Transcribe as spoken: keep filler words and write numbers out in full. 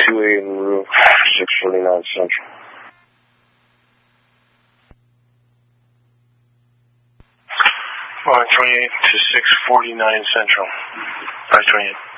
two eight en route, six forty-nine Central. five twenty-eight to six forty-nine Central. five twenty-eight.